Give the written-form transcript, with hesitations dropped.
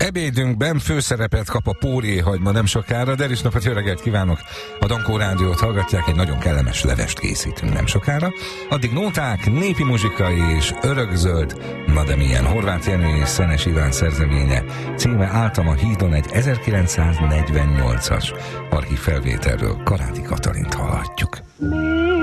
ebédünkben főszerepet kap a póréhagyma nem sokára, de is napot, jó reggelt kívánok! A Dankó Rádiót hallgatják, egy nagyon kellemes levest készítünk nem sokára. Addig nóták, népi muzsika és örökzöld, na de milyen, Horváth Jenő és Szenes Iván szerzeménye, címe Álltam a hídon, egy 1948-as archív felvételről Karáti Katalint hallhatjuk.